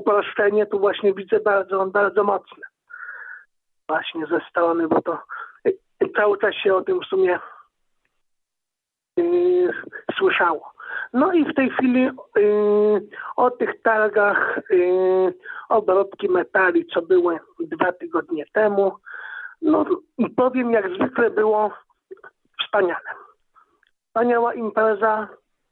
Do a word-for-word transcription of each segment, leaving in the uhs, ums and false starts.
uproszczenie tu właśnie widzę bardzo, bardzo mocne. Właśnie ze strony, bo to cały czas się o tym w sumie yy, słyszało. No i w tej chwili yy, o tych targach yy, obróbki metali, co były dwa tygodnie temu, no powiem, jak zwykle było wspaniale. Wspaniała impreza,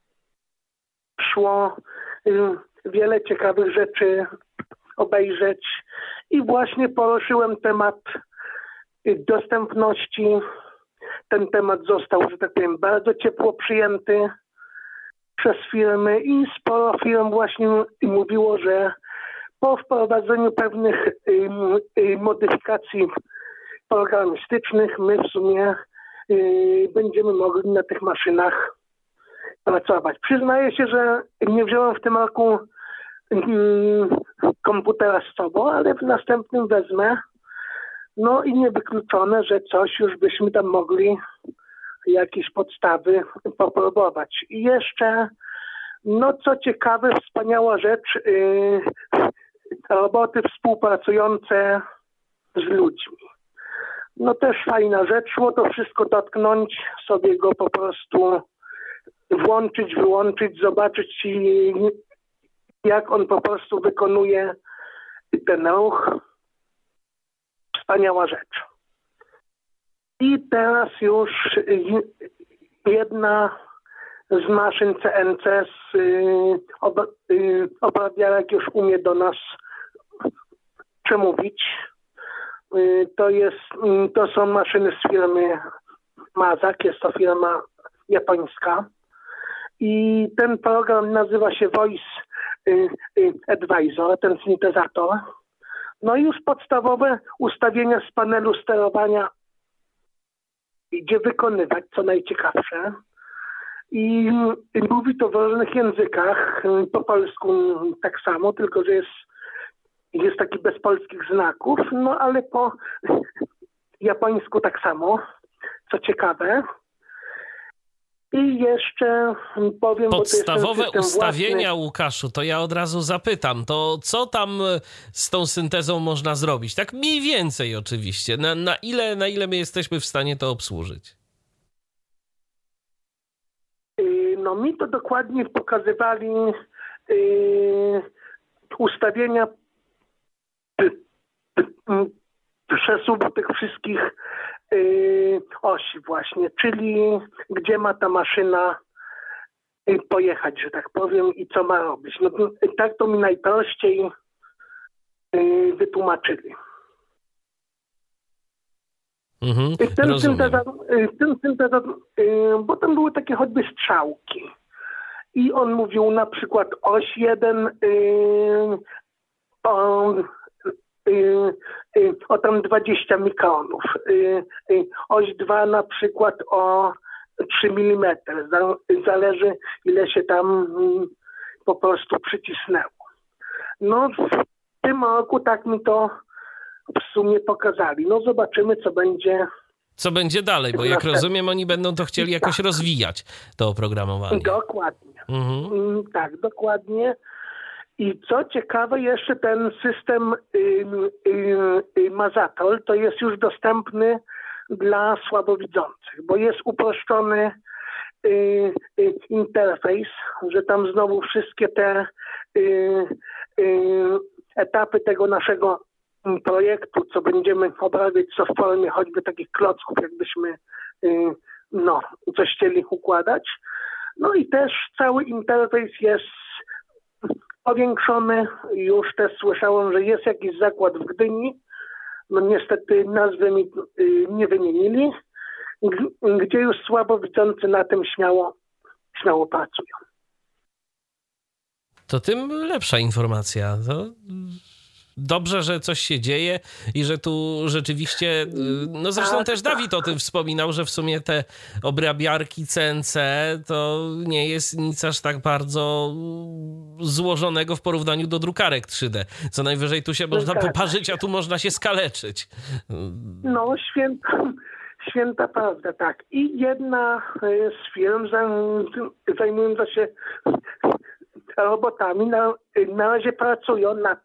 szło yy, wiele ciekawych rzeczy obejrzeć i właśnie poruszyłem temat dostępności. Ten temat został, że tak powiem, bardzo ciepło przyjęty przez firmy i sporo firm właśnie mówiło, że po wprowadzeniu pewnych y, y, modyfikacji programistycznych my w sumie y, będziemy mogli na tych maszynach pracować. Przyznaję się, że nie wziąłem w tym roku y, komputera z sobą, ale w następnym wezmę. No i niewykluczone, że coś już byśmy tam mogli, jakieś podstawy popróbować. I jeszcze, no co ciekawe, wspaniała rzecz, yy, roboty współpracujące z ludźmi. No też fajna rzecz, szło to wszystko dotknąć, sobie go po prostu włączyć, wyłączyć, zobaczyć, jak on po prostu wykonuje ten ruch. Wspaniała rzecz. I teraz już jedna z maszyn C N C z ob, obrabiarek już umie do nas przemówić. To jest, to są maszyny z firmy Mazak, jest to firma japońska. I ten program nazywa się Voice Advisor, ten syntezator. No i już podstawowe ustawienia z panelu sterowania idzie wykonywać, co najciekawsze. I, i mówi to w różnych językach, po polsku tak samo, tylko że jest, jest taki bez polskich znaków, no ale po japońsku tak samo, co ciekawe. I jeszcze powiem... Podstawowe bo to jest ustawienia, własny... Łukaszu, to ja od razu zapytam, to co tam z tą syntezą można zrobić? Tak mniej więcej oczywiście. Na, na, ile, na ile my jesteśmy w stanie to obsłużyć? No mi to dokładnie pokazywali yy, ustawienia przesuwu tych wszystkich yy, osi właśnie, czyli gdzie ma ta maszyna yy, pojechać, że tak powiem, i co ma robić. No tak to mi najprościej yy, wytłumaczyli. Mhm, I ten rozumiem. syntezator, ten syntezator, yy, bo tam były takie choćby strzałki. I on mówił na przykład oś jeden yy, o, yy, yy, o tam dwadzieścia mikronów. Yy, yy, oś dwa na przykład o trzy milimetry. Zależy, ile się tam yy, po prostu przycisnęło. No w tym roku tak mi to w sumie pokazali. No zobaczymy, co będzie. Co będzie dalej, bo jak rozumiem, oni będą to chcieli jakoś tak rozwijać, to oprogramowanie. Dokładnie. Mhm. Tak, dokładnie. I co ciekawe, jeszcze ten system y, y, y, Mazatol to jest już dostępny dla słabowidzących, bo jest uproszczony y, y, interfejs, że tam znowu wszystkie te y, y, etapy tego naszego projektu, co będziemy obrabiać, co w formie choćby takich klocków, jakbyśmy y, no, coś chcieli układać. No i też cały interfejs jest powiększony. Już też słyszałem, że jest jakiś zakład w Gdyni. No niestety nazwy mi y, nie wymienili, g- gdzie już słabowidzący na tym śmiało, śmiało pracują. To tym lepsza informacja. To dobrze, że coś się dzieje i że tu rzeczywiście, no zresztą też Dawid o tym wspominał, że w sumie te obrabiarki C N C to nie jest nic aż tak bardzo złożonego w porównaniu do drukarek trzy D. Co najwyżej tu się można poparzyć, a tu można się skaleczyć. No święta, święta prawda, tak. I jedna z firm zajmująca się robotami na, na razie pracują nad